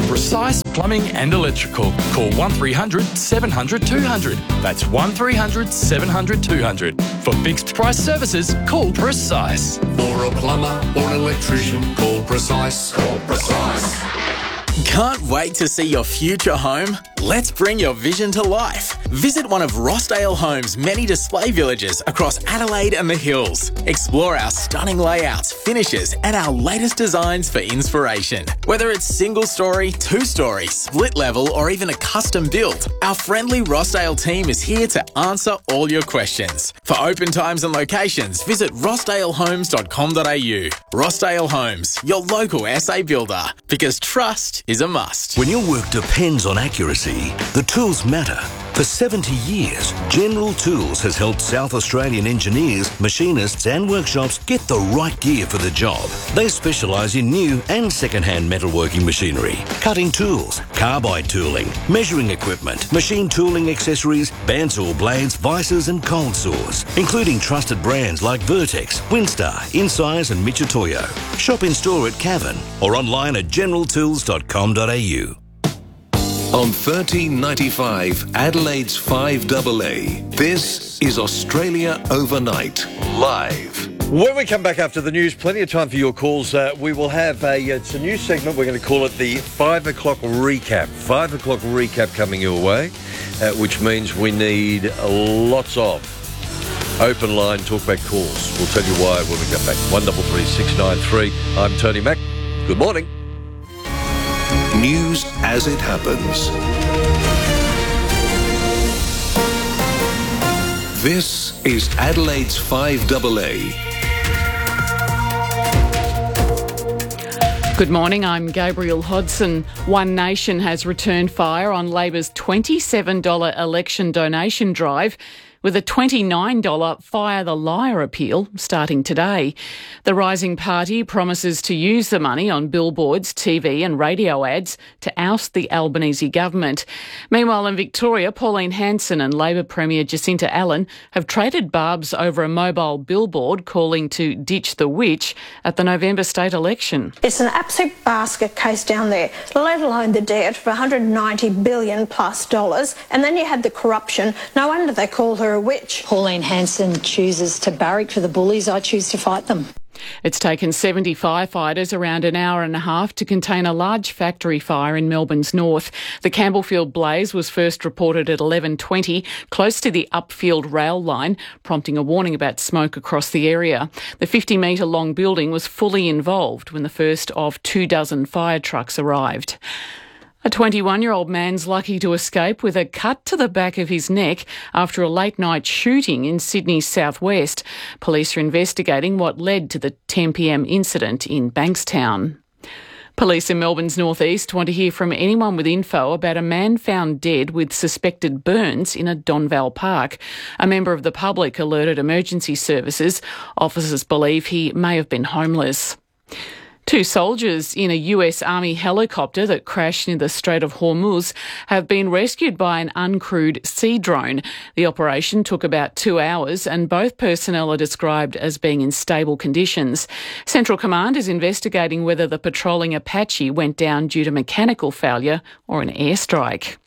Precise Plumbing and Electrical. Call 1300 700 200. That's 1300 700 200. For fixed price services, call Precise. For a plumber or an electrician, call Precise. Call Precise. Can't wait to see your future home? Let's bring your vision to life. Visit one of Rossdale Homes' many display villages across Adelaide and the Hills. Explore our stunning layouts, finishes, and our latest designs for inspiration. Whether it's single-storey, two-storey, split-level, or even a custom build, our friendly Rossdale team is here to answer all your questions. For open times and locations, visit rossdalehomes.com.au. Rossdale Homes, your local SA builder, because trust is a must. When your work depends on accuracy, the tools matter. For 70 years, General Tools has helped South Australian engineers, machinists and workshops get the right gear for the job. They specialise in new and second-hand metalworking machinery, cutting tools, carbide tooling, measuring equipment, machine tooling accessories, bandsaw blades, vices and cold saws, including trusted brands like Vertex, Winstar, Incise and Mitutoyo. Shop in store at Cavan or online at generaltools.com.au. On 1395 Adelaide's 5AA, this is Australia Overnight, live. When we come back after the news, plenty of time for your calls. We will have it's a new segment. We're going to call it the 5 o'clock recap. 5 o'clock recap coming your way, which means we need lots of open line talkback calls. We'll tell you why when we come back. 133 693. I'm Tony Mack. Good morning. News as it happens. This is Adelaide's 5AA. Good morning, I'm Gabriel Hodson. One Nation has returned fire on Labor's $27 election donation drive, with a $29 Fire the Liar appeal starting today. The Rising Party promises to use the money on billboards, TV and radio ads to oust the Albanese government. Meanwhile, in Victoria, Pauline Hanson and Labor Premier Jacinta Allen have traded barbs over a mobile billboard calling to ditch the witch at the November state election. It's an absolute basket case down there, let alone the debt of $190 billion plus dollars. And then you had the corruption. No wonder they call her a witch. Pauline Hanson chooses to barrack for the bullies. I choose to fight them. It's taken 70 firefighters around an hour and a half to contain a large factory fire in Melbourne's north. The Campbellfield blaze was first reported at 11:20, close to the Upfield rail line, prompting a warning about smoke across the area. The 50-metre long building was fully involved when the first of 24 fire trucks arrived. A 21-year-old man's lucky to escape with a cut to the back of his neck after a late-night shooting in Sydney's southwest. Police are investigating what led to the 10 p.m. incident in Bankstown. Police in Melbourne's northeast want to hear from anyone with info about a man found dead with suspected burns in a Donval park. A member of the public alerted emergency services. Officers believe he may have been homeless. Two soldiers in a US Army helicopter that crashed near the Strait of Hormuz have been rescued by an uncrewed sea drone. The operation took about 2 hours and both personnel are described as being in stable conditions. Central Command is investigating whether the patrolling Apache went down due to mechanical failure or an airstrike.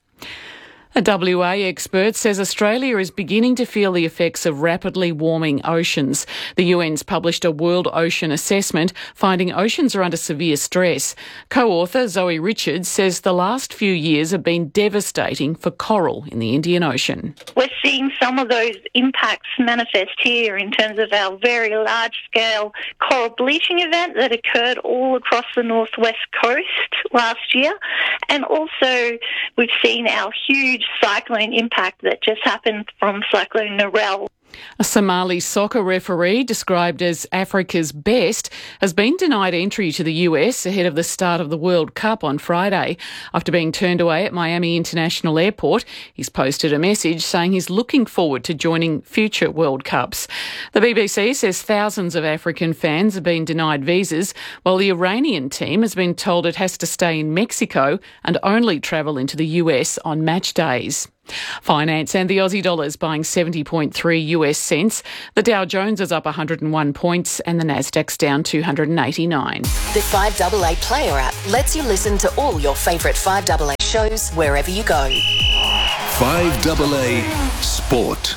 A WA expert says Australia is beginning to feel the effects of rapidly warming oceans. The UN's published a World Ocean Assessment, finding oceans are under severe stress. Co-author Zoe Richards says the last few years have been devastating for coral in the Indian Ocean. We're seeing some of those impacts manifest here in terms of our very large-scale coral bleaching event that occurred all across the northwest coast last year. And also we've seen our huge cyclone impact that just happened from Cyclone Narelle. A Somali soccer referee, described as Africa's best, has been denied entry to the US ahead of the start of the World Cup on Friday. After being turned away at Miami International Airport, he's posted a message saying he's looking forward to joining future World Cups. The BBC says thousands of African fans have been denied visas, while the Iranian team has been told it has to stay in Mexico and only travel into the US on match days. Finance and the Aussie dollar is buying 70.3 US cents. The Dow Jones is up 101 points and the Nasdaq's down 289. The 5AA Player app lets you listen to all your favourite 5AA shows wherever you go. 5AA Sport.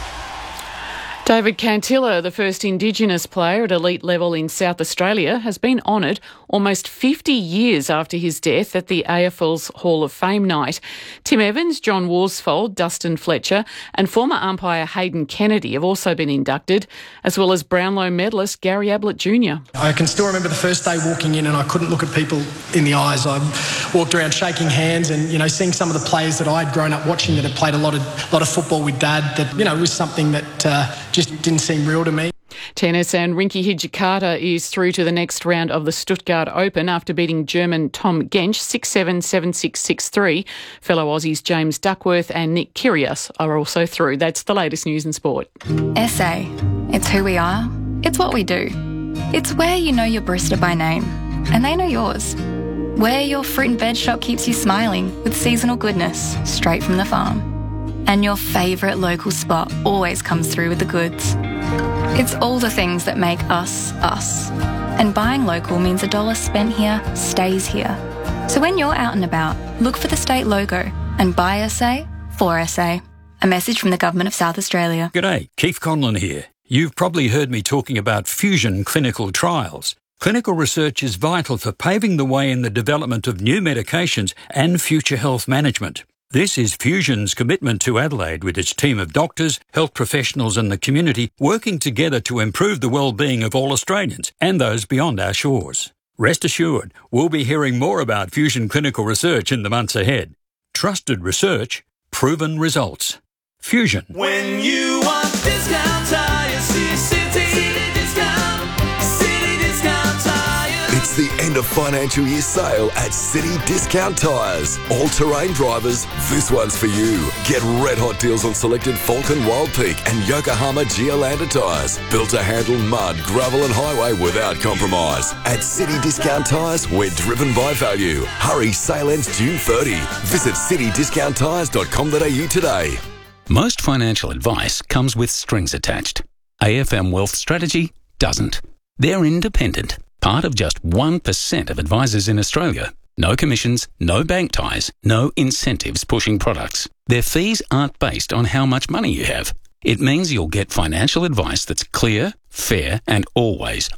David Cantilla, the first Indigenous player at elite level in South Australia, has been honoured almost 50 years after his death at the AFL's Hall of Fame night. Tim Evans, John Worsfold, Dustin Fletcher and former umpire Hayden Kennedy have also been inducted, as well as Brownlow medalist Gary Ablett Jr. I can still remember the first day walking in and I couldn't look at people in the eyes. I walked around shaking hands and, seeing some of the players that I'd grown up watching that had played a lot of football with Dad, that, was something that just didn't seem real to me. Tennis, and Rinky Hijikata is through to the next round of the Stuttgart Open after beating German Tom Gensch 6-7, 7-6, 6-3. Fellow Aussies James Duckworth and Nick Kyrgios are also through. That's the latest news and sport. SA. It's who we are. It's what we do. It's where you know your barista by name, and they know yours. Where your fruit and veg shop keeps you smiling with seasonal goodness straight from the farm. And your favourite local spot always comes through with the goods. It's all the things that make us, us. And buying local means $1 spent here stays here. So when you're out and about, look for the state logo and buy SA for SA. A message from the Government of South Australia. G'day, Keith Conlon here. You've probably heard me talking about fusion clinical trials. Clinical research is vital for paving the way in the development of new medications and future health management. This is Fusion's commitment to Adelaide with its team of doctors, health professionals and the community working together to improve the well-being of all Australians and those beyond our shores. Rest assured, we'll be hearing more about Fusion clinical research in the months ahead. Trusted research, proven results. Fusion. When you want discount tires, see City Discount. City Discount Tires. It's the end of financial year sale at City Discount Tires. All-terrain drivers, this one's for you. Get red hot deals on selected Falcon Wild Peak and Yokohama Geolander tyres. Built to handle mud, gravel and highway without compromise. At City Discount Tires, we're driven by value. Hurry, sale ends June 30. Visit citydiscounttires.com.au today. Most financial advice comes with strings attached. AFM Wealth Strategy doesn't. They're independent, part of just 1% of advisors in Australia. No commissions, no bank ties, no incentives pushing products. Their fees aren't based on how much money you have. It means you'll get financial advice that's clear, fair and always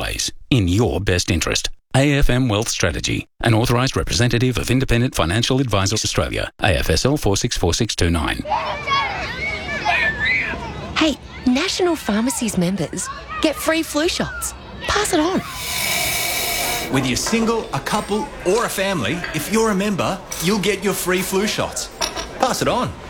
in your best interest. AFM Wealth Strategy, an authorised representative of Independent Financial Advisors Australia, AFSL 464629. Hey, National Pharmacies members get free flu shots. Pass it on. Whether you're single, a couple or a family, if you're a member, you'll get your free flu shots. Pass it on.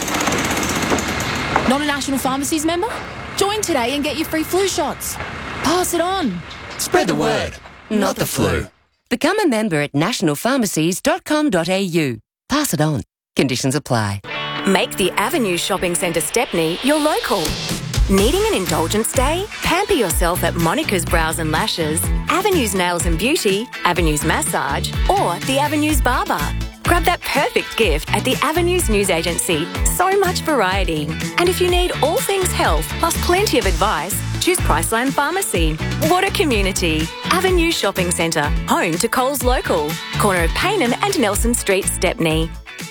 Not a National Pharmacies member? Join today and get your free flu shots. Pass it on. Spread the word. Not the flu. Become a member at nationalpharmacies.com.au. Pass it on. Conditions apply. Make the Avenue Shopping Centre Stepney your local. Needing an indulgence day? Pamper yourself at Monica's Brows and Lashes, Avenue's Nails and Beauty, Avenue's Massage, or the Avenue's Barber. Grab that perfect gift at the Avenues News Agency. So much variety. And if you need all things health, plus plenty of advice, choose Priceline Pharmacy. What a community. Avenue Shopping Centre, home to Coles Local. Corner of Paynen and Nelson Street, Stepney.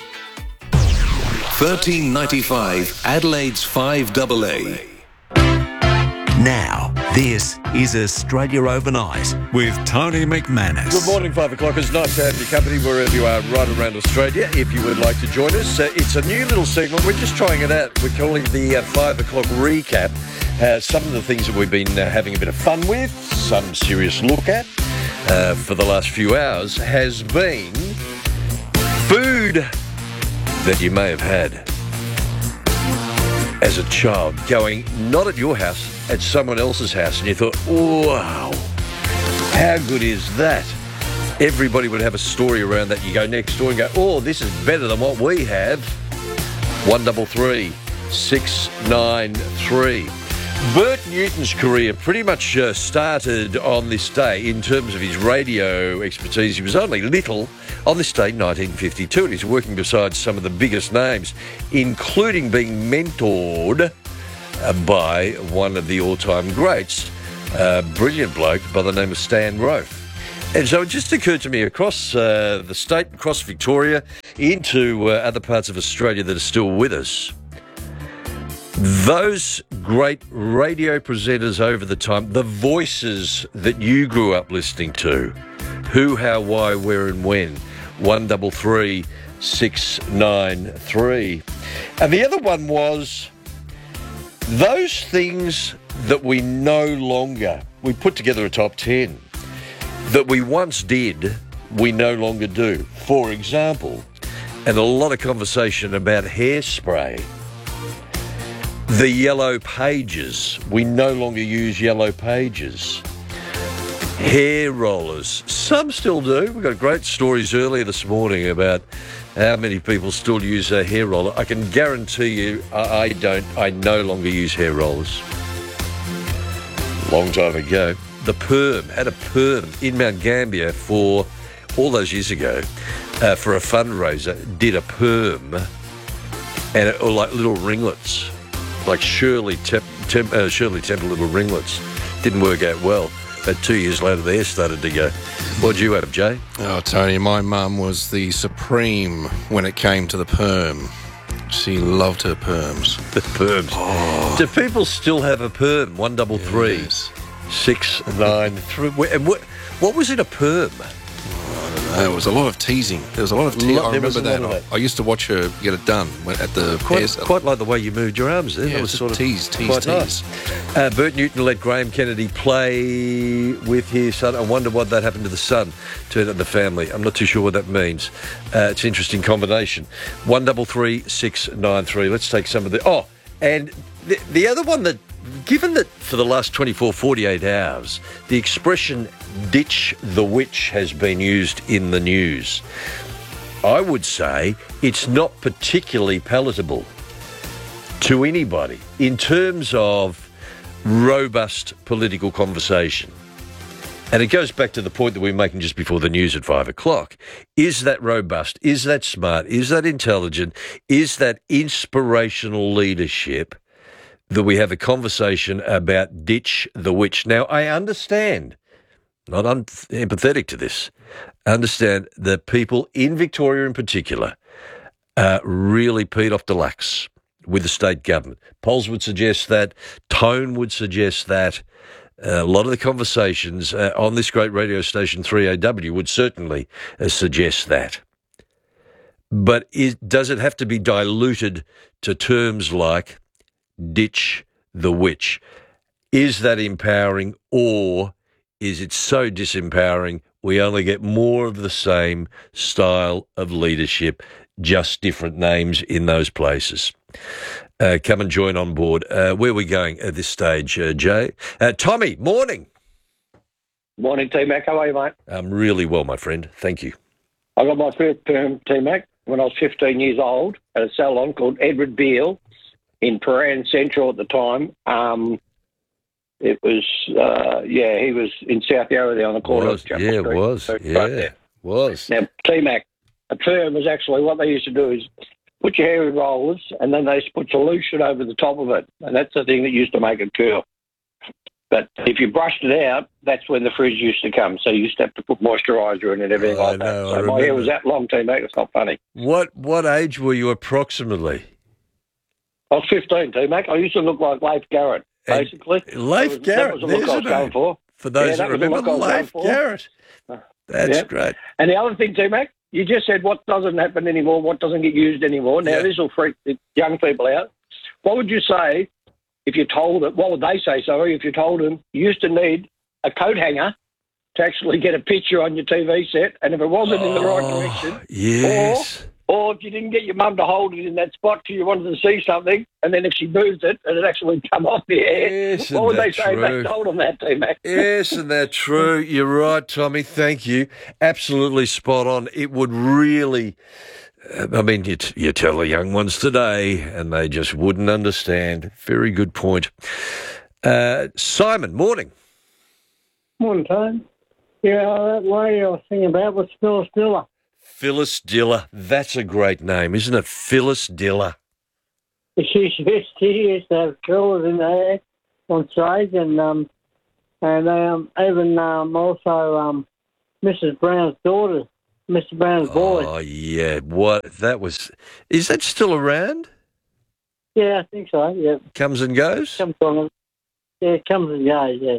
1395 Adelaide's 5AA. Now, this is Australia Overnight with Tony McManus. Good morning, 5 o'clock. It's nice to have your company wherever you are right around Australia. If you would like to join us, it's a new little segment. We're just trying it out. We're calling the 5 o'clock recap. Some of the things that we've been having a bit of fun with, some serious look at for the last few hours has been food that you may have had as a child, going not at your house, at someone else's house, and you thought, wow, how good is that? Everybody would have a story around that. You go next door and go, oh, this is better than what we have. 133 693. Bert Newton's career pretty much started on this day in terms of his radio expertise. He was only little on this day, 1952, and he's working beside some of the biggest names, including being mentored by one of the all-time greats, a brilliant bloke by the name of Stan Rofe. And so it just occurred to me across the state, across Victoria, into other parts of Australia that are still with us, those great radio presenters over the time, the voices that you grew up listening to, who, how, why, where and when, 133 693. And the other one was those things that we no longer, we put together a top 10, that we once did, we no longer do. For example, and a lot of conversation about hairspray. The yellow pages. We no longer use yellow pages. Hair rollers. Some still do. We got great stories earlier this morning about how many people still use a hair roller. I can guarantee you I don't. I no longer use hair rollers. Long time ago. The perm. Had a perm in Mount Gambier for all those years ago for a fundraiser. Did a perm and or like little ringlets. Like Shirley Temple little ringlets. Didn't work out well. But 2 years later, the hair started to go. What'd you have, Jay? Oh, Tony, my mum was the supreme when it came to the perm. She loved her perms. The perms. Oh. Do people still have a perm? 133 693. And what was in a perm? There was a lot of teasing. There was a lot of teasing. I remember that. I used to watch her get it done at the hair salon. Quite like the way you moved your arms there. Yeah, that was sort of tease. Nice. Bert Newton let Graham Kennedy play with his son. I wonder what that happened to the son, to the family. I'm not too sure what that means. It's an interesting combination. 133 693. Let's take some of the... Oh, and the other one that... Given that for the last 24, 48 hours, the expression ditch the witch has been used in the news, I would say it's not particularly palatable to anybody in terms of robust political conversation. And it goes back to the point that we were making just before the news at 5 o'clock. Is that robust? Is that smart? Is that intelligent? Is that inspirational leadership that we have a conversation about ditch the witch? Now, I understand, not empathetic to this, understand that people in Victoria in particular are really peed off deluxe with the state government. Polls would suggest that. Tone would suggest that. A lot of the conversations on this great radio station, 3AW, would certainly suggest that. But does it have to be diluted to terms like ditch the witch? Is that empowering, or is it so disempowering we only get more of the same style of leadership, just different names in those places? Come and join on board. Where are we going at this stage, Jay? Tommy, morning. Morning, T-Mac. How are you, mate? I'm really well, my friend. Thank you. I got my first perm, T-Mac, when I was 15 years old at a salon called Edward Beale in Paran Central at the time. It was, he was in South Yarra there on the corner of Chapel Street. Was. Now, T-Mac, a perm was actually what they used to do is put your hair in rollers and then they used to put solution over the top of it. And that's the thing that used to make it curl. But if you brushed it out, that's when the frizz used to come. So you used to have to put moisturiser in and everything like that. So my hair was that long, T-Mac. It's not funny. What age were you approximately? I was 15, T-Mac. I used to look like Leif Garrett, basically. Leif Garrett, that was the look I was going for. For those that remember, Leif Garrett. That's great. And the other thing, T-Mac, you just said what doesn't happen anymore, what doesn't get used anymore. Now, this will freak the young people out. What would you say if you told them, what would they say, if you told them you used to need a coat hanger to actually get a picture on your TV set, and if it wasn't in the right direction, yes. Or if you didn't get your mum to hold it in that spot because you wanted to see something, and then if she moved it and it actually come off the air, what would they say if they told them that, T-Mac? Yes, and that's true. You're right, Tommy. Thank you. Absolutely spot on. It would really... I mean, you tell the young ones today and they just wouldn't understand. Very good point. Simon, morning. Morning, Tone. Yeah, that lady I was thinking about was Phyllis Diller. Phyllis Diller. That's a great name, isn't it? Phyllis Diller. She used to have curlers in there on stage, and even also Mrs. Brown's daughter, Mr. Brown's boy. Oh, yeah. What? That was... Is that still around? Yeah, I think so, yeah. Comes and goes? Comes on. Yeah, it comes and goes, yeah.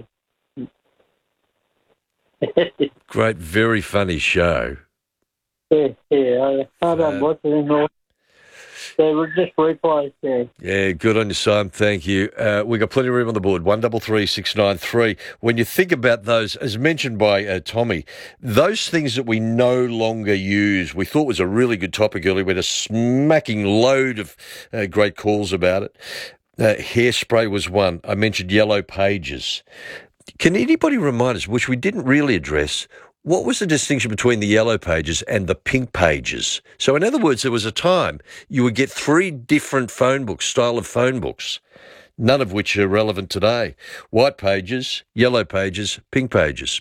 Great, very funny show. Yeah. I don't watch it anymore. They were just replays, yeah. Yeah, good on you, Simon. Thank you. We've got plenty of room on the board. 133693. When you think about those, as mentioned by Tommy, those things that we no longer use, we thought was a really good topic earlier. We had a smacking load of great calls about it. Hairspray was one. I mentioned Yellow Pages. Can anybody remind us, which we didn't really address, what was the distinction between the Yellow Pages and the Pink Pages? So in other words, there was a time you would get 3 different phone books, style of phone books, none of which are relevant today. White Pages, Yellow Pages, Pink Pages.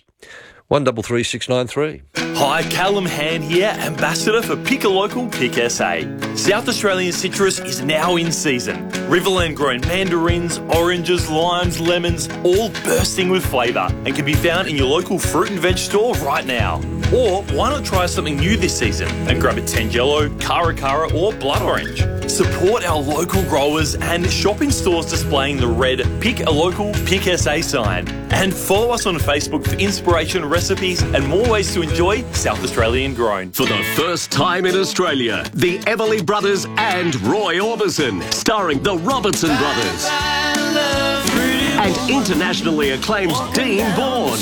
133693. Hi, Callum Hand here, Ambassador for Pick a Local, Pick SA. South Australian citrus is now in season. Riverland grown mandarins, oranges, limes, lemons, all bursting with flavour and can be found in your local fruit and veg store right now. Or why not try something new this season and grab a Tangelo, Cara or Blood Orange. Support our local growers and shop in stores displaying the red Pick a Local, Pick SA sign. And follow us on Facebook for inspiration, recipes and more ways to enjoy South Australian grown. For the first time in Australia, the Everly Brothers and Roy Orbison, starring the Robertson Brothers. And internationally acclaimed Dean Bourne.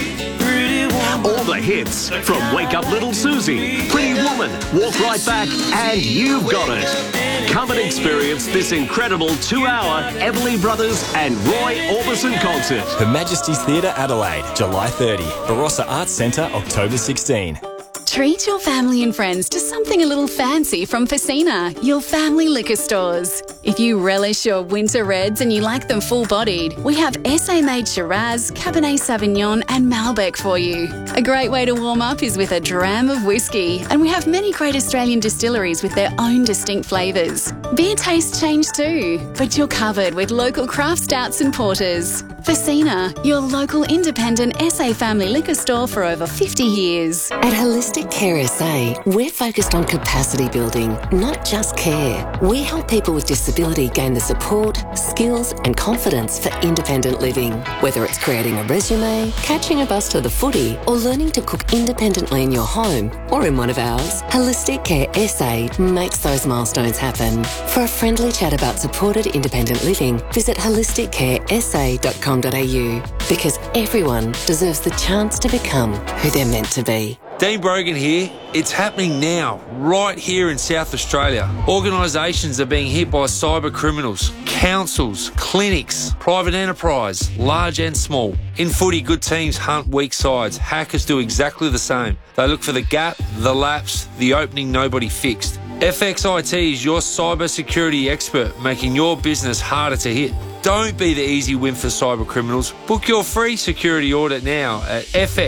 All the hits from Wake Up Little Susie, Pretty Woman, Walk Right Back, and You've Got It. Come and experience this incredible 2-hour Everly Brothers and Roy Orbison concert. Her Majesty's Theatre, Adelaide, July 30. Barossa Arts Centre, October 16. Treat your family and friends to something a little fancy from Facina, your family liquor stores. If you relish your winter reds and you like them full-bodied, we have SA-made Shiraz, Cabernet Sauvignon and Malbec for you. A great way to warm up is with a dram of whiskey, and we have many great Australian distilleries with their own distinct flavours. Beer tastes change too, but you're covered with local craft stouts and porters. Facina, your local independent SA family liquor store for over 50 years. At Holistic Care SA, we're focused on capacity building, not just care. We help people with disability gain the support, skills and confidence for independent living. Whether it's creating a resume, catching a bus to the footy, or learning to cook independently in your home or in one of ours, Holistic Care SA makes those milestones happen. For a friendly chat about supported independent living, visit holisticcaresa.com.au, because everyone deserves the chance to become who they're meant to be. Dean Brogan here. It's happening now, right here in South Australia. Organisations are being hit by cyber criminals, councils, clinics, private enterprise, large and small. In footy, good teams hunt weak sides. Hackers do exactly the same. They look for the gap, the lapse, the opening nobody fixed. FXIT is your cyber security expert, making your business harder to hit. Don't be the easy win for cyber criminals. Book your free security audit now at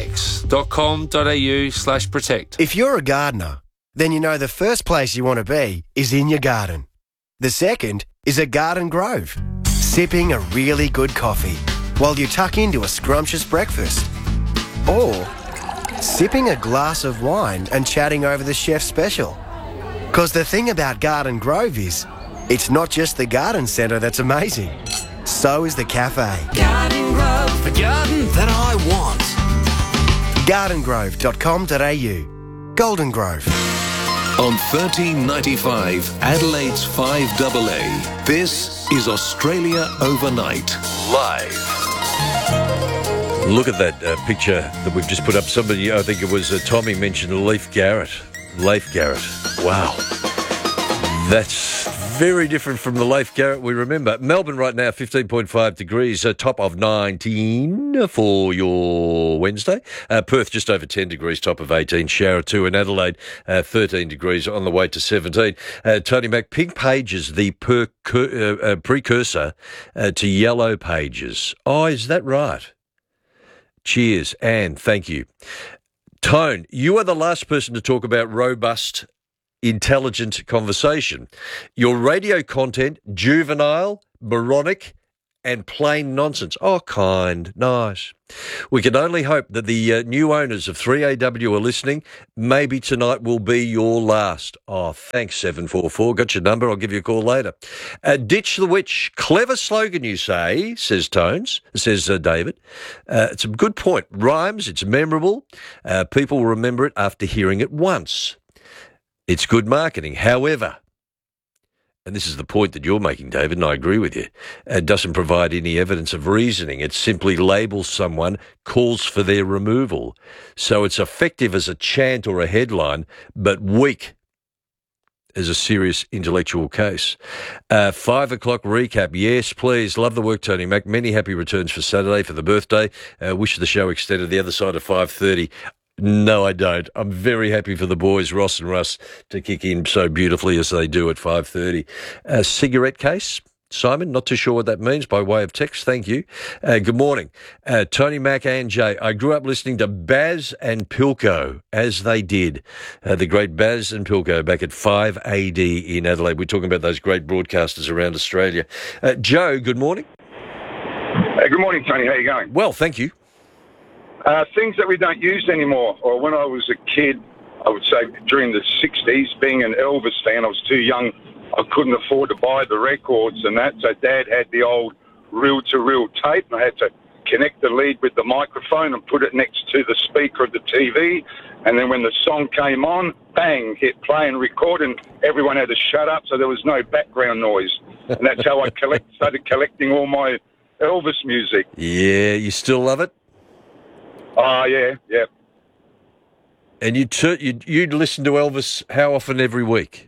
fx.com.au/protect. If you're a gardener, then you know the first place you want to be is in your garden. The second is a garden grove, sipping a really good coffee while you tuck into a scrumptious breakfast. Or sipping a glass of wine and chatting over the chef's special. Because the thing about Garden Grove is, it's not just the garden centre that's amazing. So is the cafe. Garden Grove, the garden that I want. Gardengrove.com.au. Golden Grove. On 1395 Adelaide's 5AA, this is Australia Overnight, live. Look at that picture that we've just put up. Somebody, I think it was Tommy, mentioned Leif Garrett. Leif Garrett. Wow. That's Very different from the Leif Garrett we remember. Melbourne right now, 15.5 degrees, a top of 19 for your Wednesday. Perth just over 10 degrees, top of 18. Shower 2 in Adelaide, 13 degrees on the way to 17. Tony Mac, pink pages, the precursor to yellow pages. Oh, is that right? Cheers, Anne, thank you. Tone, you are the last person to talk about robust, intelligent conversation. Your radio content, juvenile, moronic, and plain nonsense. Oh, kind, nice. We can only hope that the new owners of 3AW are listening. Maybe tonight will be your last. Oh, thanks, 744. Got your number. I'll give you a call later. Ditch the witch. Clever slogan, you say, says David. It's a good point. Rhymes, it's memorable. People will remember it after hearing it once. It's good marketing. However, and this is the point that you're making, David, and I agree with you, it doesn't provide any evidence of reasoning. It simply labels someone, calls for their removal. So it's effective as a chant or a headline, but weak as a serious intellectual case. 5 o'clock recap. Yes, please. Love the work, Tony Mac. Many happy returns for Saturday for the birthday. Wish the show extended the other side of 5:30. No, I don't. I'm very happy for the boys, Ross and Russ, to kick in so beautifully as they do at 5:30. Cigarette case, Simon, not too sure what that means by way of text. Thank you. Good morning. Tony Mac and Jay. I grew up listening to Baz and Pilco, as they did. The great Baz and Pilco back at 5AD in Adelaide. We're talking about those great broadcasters around Australia. Joe, good morning. Good morning, Tony. How are you going? Well, thank you. Things that we don't use anymore. Or when I was a kid, I would say during the 60s, being an Elvis fan, I was too young. I couldn't afford to buy the records and that. So Dad had the old reel-to-reel tape, and I had to connect the lead with the microphone and put it next to the speaker of the TV. And then when the song came on, bang, hit play and record, and everyone had to shut up so there was no background noise. And that's how I started collecting all my Elvis music. Yeah, you still love it? Oh, yeah. And you'd listen to Elvis how often every week?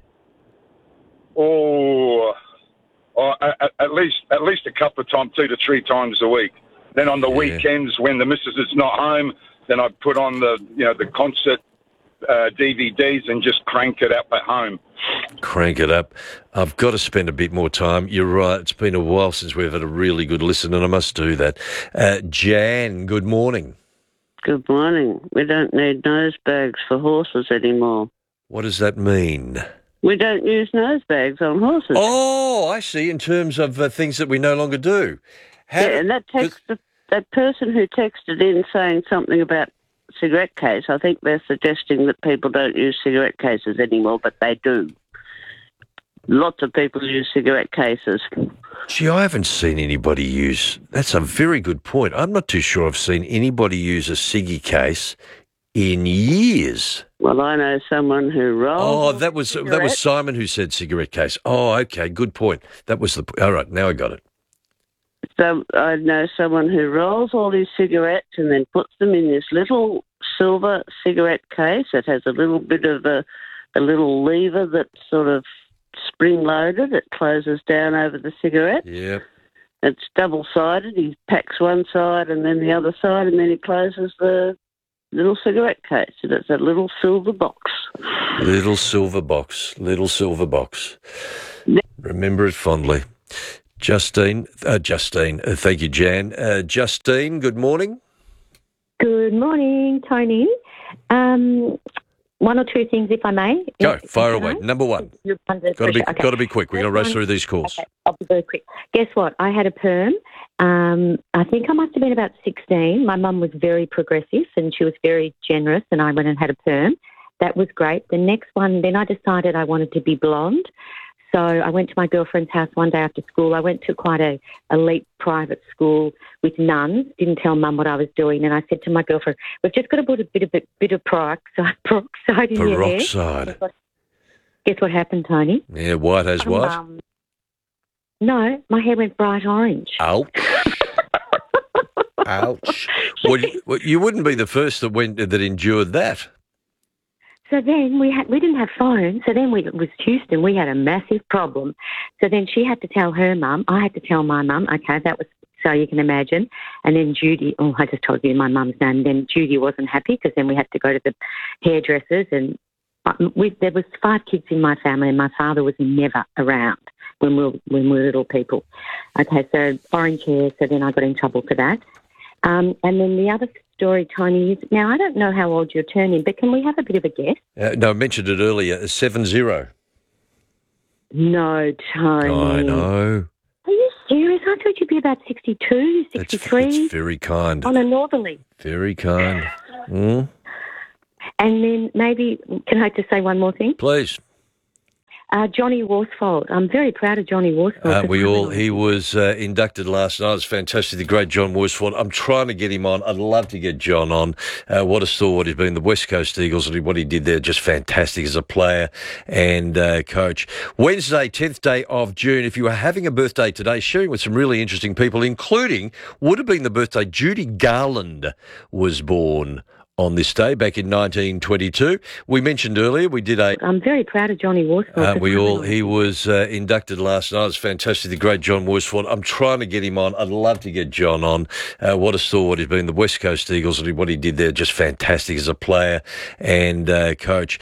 At least a couple of times, 2 to 3 times a week. Then on the weekends when the missus is not home, then I put on the concert DVDs and just crank it up at home. Crank it up. I've got to spend a bit more time. You're right. It's been a while since we've had a really good listen, and I must do that. Jan, good morning. Good morning. We don't need nose bags for horses anymore. What does that mean? We don't use nose bags on horses. Oh, I see, in terms of things that we no longer do. And that person who texted in saying something about cigarette case, I think they're suggesting that people don't use cigarette cases anymore, but they do. Lots of people use cigarette cases. Gee, I haven't seen anybody use... That's a very good point. I'm not too sure I've seen anybody use a ciggy case in years. Well, I know someone who rolls... Oh, that was Simon who said cigarette case. Oh, okay, good point. That was all right, now I got it. So I know someone who rolls all his cigarettes and then puts them in this little silver cigarette case. It has a little bit of a little lever that's sort of spring-loaded. It closes down over the cigarette. Yeah. It's double-sided. He packs one side and then the other side, and then he closes the little cigarette case. And it's a little silver box. Little silver box. Remember it fondly. Justine, thank you, Jan. Justine, good morning. Good morning, Tony. One or two things, if I may. Go, fire away. Number one. Got to be quick. We're going to race through these calls. Okay, I'll be very quick. Guess what? I had a perm. I think I must have been about 16. My mum was very progressive and she was very generous, and I went and had a perm. That was great. The next one, then I decided I wanted to be blonde. So I went to my girlfriend's house one day after school. I went to quite a elite private school with nuns. Didn't tell Mum what I was doing, and I said to my girlfriend, "We've just got to put a bit of peroxide in your hair." Peroxide. Guess what happened, Tony? Yeah, white as what? No, my hair went bright orange. Ouch. Ouch. Well, you wouldn't be the first that endured that. So then we didn't have phones. So then it was Houston. We had a massive problem. So then she had to tell her mum. I had to tell my mum. Okay, that was so you can imagine. And then Judy. Oh, I just told you my mum's name. Then Judy wasn't happy because then we had to go to the hairdressers. And there was 5 kids in my family, and my father was never around when we were little people. Okay, so orange hair. So then I got in trouble for that. And then the other story, Tony, is now I don't know how old you're turning, but can we have a bit of a guess? No, I mentioned it earlier, 70. No, Tony. I know. Are you serious? I thought you'd be about 62, 63. That's very kind. On a northerly. Very kind. Mm. And then maybe, can I just say one more thing? Please. Johnny Worsfold. I'm very proud of Johnny Worsfold. He was inducted last night. It's fantastic, the great John Worsfold. I'm trying to get him on. I'd love to get John on. What a stalwart he's been. The West Coast Eagles, and what he did there, just fantastic as a player and coach. Wednesday, 10th day of June. If you were having a birthday today, sharing with some really interesting people, including, would have been the birthday, Judy Garland was born on this day back in 1922. We mentioned earlier we did I'm very proud of Johnny Worsfold. He was inducted last night. It's fantastic, the great John Worsfold. I'm trying to get him on. I'd love to get John on. What a stalwart he's been. The West Coast Eagles, and what he did there, just fantastic as a player and coach.